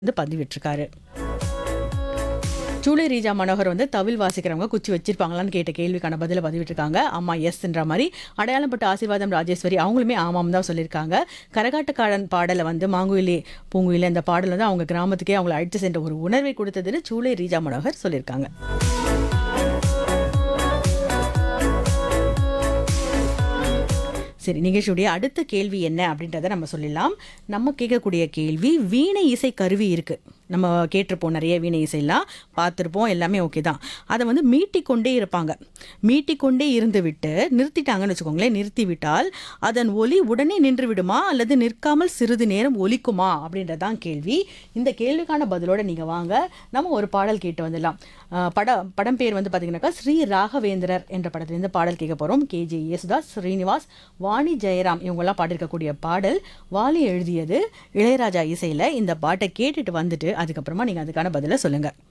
வந்து பதிவிட்டிருக்காரு. சூளை ரீஜா மனோகர் வந்து தவில் வாசிக்கிறவங்க குச்சி வச்சிருப்பாங்களான்னு கேட்ட கேள்விக்கான பதில பதிவிட்டிருக்காங்க. ஆமா, எஸ்ன்ற மாதிரி. அடையாளம் பட்ட ஆசீர்வாதம் ராஜேஸ்வரி அவங்களுமே ஆமாம் தான் சொல்லியிருக்காங்க. கரகாட்டக்காரன் பாடலை வந்து மாங்குயிலே பூங்குயிலே அந்த பாடல் வந்து அவங்க கிராமத்துக்கே அவங்களை அழைத்து சென்ற ஒரு உணர்வை கொடுத்ததுன்னு சூளை ரீஜா மனோகர் சொல்லியிருக்காங்க. சரி, நிகழ்ச்சியுடைய அடுத்த கேள்வி என்ன அப்படின்றத நம்ம சொல்லிடலாம். நம்ம கேட்கக்கூடிய கேள்வி, வீணை இசை கருவி இருக்கு, நம்ம கேட்டிருப்போம், நிறைய வீணை இசையெல்லாம் பார்த்துருப்போம், எல்லாமே ஓகே தான். அதை வந்து மீட்டிக்கொண்டே இருப்பாங்க. மீட்டிக்கொண்டே இருந்து விட்டு நிறுத்திட்டாங்கன்னு வச்சுக்கோங்களேன். நிறுத்தி விட்டால் அதன் ஒலி உடனே நின்று விடுமா அல்லது நிற்காமல் சிறிது நேரம் ஒலிக்குமா அப்படின்றதான் கேள்வி. இந்த கேள்விக்கான பதிலோட நீங்கள் வாங்க, நம்ம ஒரு பாடல் கேட்டு வந்துடலாம். படம் பேர் வந்து பார்த்தீங்கன்னாக்கா ஸ்ரீ ராகவேந்திரர் என்ற படத்துலேருந்து பாடல் கேட்க போகிறோம். கேஜே யேசுதாஸ், ஸ்ரீனிவாஸ், வாணி ஜெயராம் இவங்கெல்லாம் பாடிருக்கக்கூடிய பாடல். வாலி எழுதியது, இளையராஜா இசையில். இந்த பாட்டை கேட்டுட்டு வந்துட்டு அதுக்கப்புறமா நீங்கள் அதுக்கான பதிலை சொல்லுங்கள்.